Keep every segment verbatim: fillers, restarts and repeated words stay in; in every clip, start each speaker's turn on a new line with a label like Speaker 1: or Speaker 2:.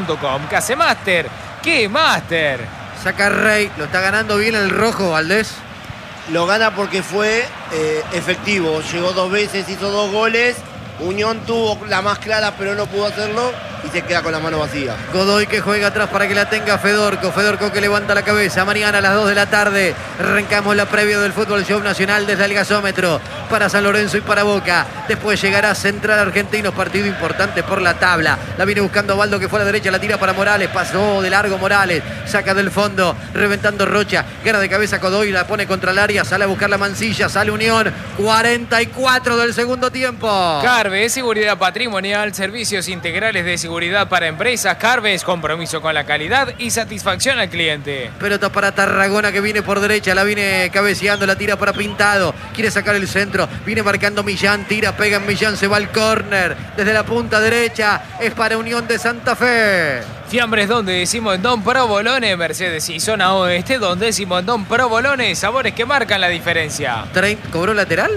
Speaker 1: ¿Qué hace Máster? ¿Qué Máster?
Speaker 2: Saca Rey, lo está ganando bien el rojo, Valdés.
Speaker 3: Lo gana porque fue eh, efectivo. Llegó dos veces, hizo dos goles. Unión tuvo la más clara, pero no pudo hacerlo. Y se queda con la mano vacía.
Speaker 2: Godoy que juega atrás para que la tenga Fedorco. Fedorco que levanta la cabeza. Mañana a las dos de la tarde arrancamos la previa del Fútbol Show Nacional desde el gasómetro para San Lorenzo y para Boca. Después llegará Central Argentinos, partido importante por la tabla. La viene buscando Baldo que fue a la derecha, la tira para Morales. Pasó de largo Morales. Saca del fondo, reventando Rocha. Gana de cabeza Godoy, la pone contra el área. Sale a buscar la Mansilla, sale Unión. cuarenta y cuatro del segundo tiempo.
Speaker 1: Carves, seguridad patrimonial, servicios integrales de seguridad para empresas. Carves, compromiso con la calidad y satisfacción al cliente.
Speaker 2: Pelota para Tarragona que viene por derecha, la viene cabeceando, la tira para Pintado. Quiere sacar el centro, viene marcando Millán, tira, pega en Millán, se va al córner. Desde la punta derecha es para Unión de Santa Fe.
Speaker 1: Fiambres donde decimos Don Provolone, Mercedes y zona oeste, donde decimos Don Provolone, sabores que marcan la diferencia.
Speaker 2: ¿Cobró lateral?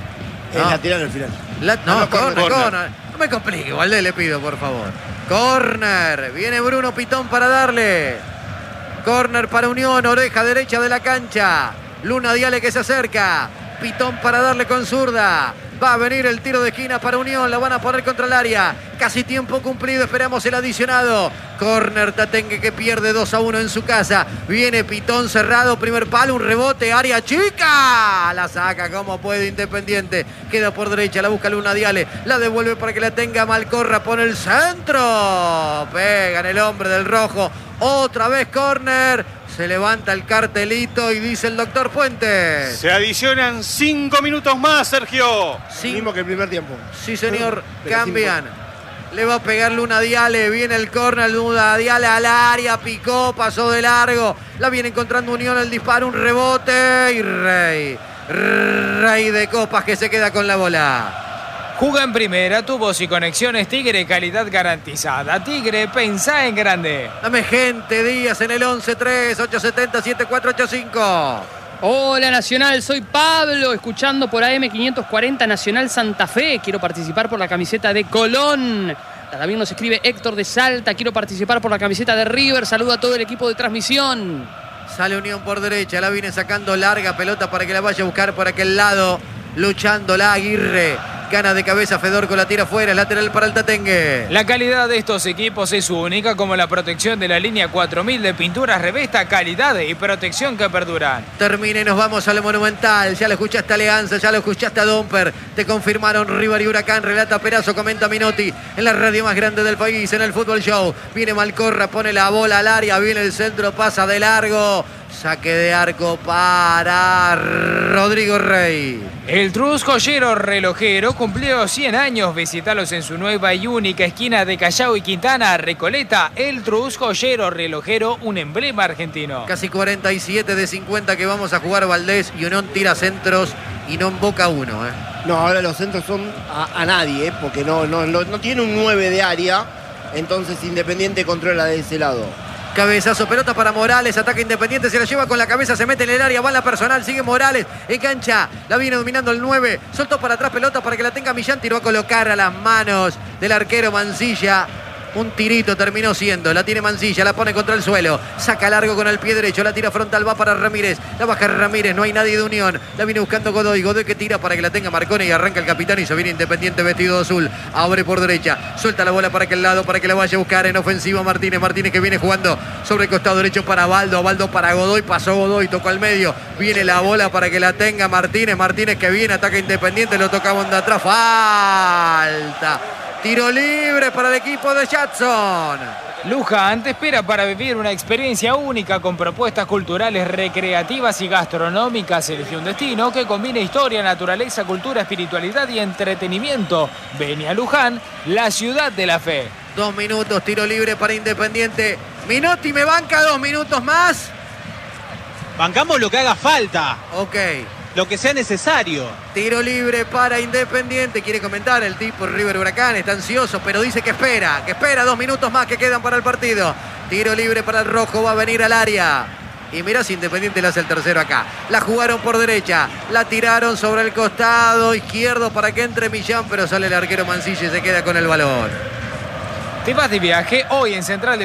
Speaker 3: Es
Speaker 2: no.
Speaker 3: lateral al final.
Speaker 2: La, no,
Speaker 3: no,
Speaker 2: corner,
Speaker 3: corner.
Speaker 2: corner. No me complique, Valdés, le pido, por favor. Corner. Viene Bruno Pitón para darle. Corner para Unión, oreja derecha de la cancha. Luna Diale que se acerca. Pitón para darle con zurda. Va a venir el tiro de esquina para Unión. La van a poner contra el área. Casi tiempo cumplido. Esperamos el adicionado. Corner Tatengue que pierde dos a uno en su casa. Viene Pitón cerrado. Primer palo. Un rebote. Área chica. La saca como puede Independiente. Queda por derecha. La busca Luna Diale. La devuelve para que la tenga Malcorra. Pone el centro. Pega en el hombre del rojo. Otra vez corner. Se levanta el cartelito y dice el doctor Fuentes.
Speaker 4: Se adicionan cinco minutos más, Sergio.
Speaker 2: Sí.
Speaker 3: Mismo que el primer tiempo.
Speaker 2: Sí, señor.
Speaker 3: Pero
Speaker 2: Cambian. Le va a pegar Luna Diale. Viene el córner. Luna Diale al área. Picó. Pasó de largo. La viene encontrando Unión. El disparo. Un rebote. Y Rey. Rey de Copas que se queda con la bola.
Speaker 1: Juga en primera, tubos y conexiones Tigre, calidad garantizada. Tigre, pensá en grande.
Speaker 2: Dame gente, Díaz en el once tres ocho siete cero siete cuatro ocho cinco.
Speaker 5: Hola Nacional, soy Pablo, escuchando por A M quinientos cuarenta Nacional Santa Fe. Quiero participar por la camiseta de Colón. También nos escribe Héctor de Salta. Quiero participar por la camiseta de River. Saludo a todo el equipo de transmisión.
Speaker 2: Sale Unión por derecha, la viene sacando larga pelota para que la vaya a buscar por aquel lado. Luchando la Aguirre. Gana de cabeza Fedorco, la tira fuera, lateral para el Tatengue.
Speaker 1: La calidad de estos equipos es única, como la protección de la línea cuatro mil de pinturas Revesta, calidad y protección que perduran.
Speaker 2: Termina y nos vamos al Monumental. Ya lo escuchaste a Alianza, ya lo escuchaste a Domper. Te confirmaron River y Huracán. Relata Perazo, comenta Minotti en la radio más grande del país, en el Fútbol Show. Viene Malcorra, pone la bola al área, viene el centro, pasa de largo. Saque de arco para Rodrigo Rey.
Speaker 1: El Trus Joyero Relojero cumplió cien años. Visítalos en su nueva y única esquina de Callao y Quintana, Recoleta. El Trus Joyero Relojero, un emblema argentino.
Speaker 2: Casi cuarenta y siete de cincuenta que vamos a jugar Valdés. Y Unión tira centros y no emboca uno. ¿eh?
Speaker 3: No, ahora los centros son a, a nadie, ¿eh? Porque no, no, no, no tiene un nueve de área. Entonces Independiente controla de ese lado.
Speaker 2: Cabezazo, pelota para Morales, ataca Independiente, se la lleva con la cabeza, se mete en el área, va en la personal, sigue Morales, engancha, la viene dominando el nueve, soltó para atrás pelota para que la tenga Millán, tiró a colocar a las manos del arquero Mansilla. Un tirito terminó siendo, la tiene Mansilla, la pone contra el suelo, saca largo con el pie derecho, la tira frontal, va para Ramírez, la baja Ramírez, no hay nadie de Unión, la viene buscando Godoy, Godoy que tira para que la tenga Marcone y arranca el capitán y se viene Independiente vestido de azul, abre por derecha, suelta la bola para aquel lado, para que la vaya a buscar en ofensiva Martínez, Martínez que viene jugando sobre el costado derecho para Baldo, Baldo para Godoy, pasó Godoy, tocó al medio, viene la bola para que la tenga Martínez, Martínez que viene, ataca Independiente, lo toca de atrás, falta. Tiro libre para el equipo de Jackson.
Speaker 1: Luján te espera para vivir una experiencia única con propuestas culturales, recreativas y gastronómicas. Elige un destino que combine historia, naturaleza, cultura, espiritualidad y entretenimiento. Ven a Luján, la ciudad de la fe.
Speaker 2: Dos minutos, tiro libre para Independiente. Minotti me banca dos minutos más.
Speaker 4: Bancamos lo que haga falta.
Speaker 2: Ok.
Speaker 4: Lo que sea necesario.
Speaker 2: Tiro libre para Independiente. Quiere comentar el tipo River Huracán. Está ansioso, pero dice que espera. Que espera dos minutos más que quedan para el partido. Tiro libre para el rojo. Va a venir al área. Y mirá si Independiente le hace el tercero acá. La jugaron por derecha. La tiraron sobre el costado izquierdo para que entre Millán. Pero sale el arquero Mansilla y se queda con el balón.
Speaker 1: Te vas de viaje hoy en Central de